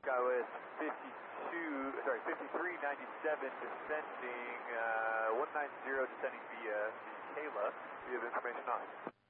SkyWest 5397 descending 190 descending via the Kayla. Do you have information on?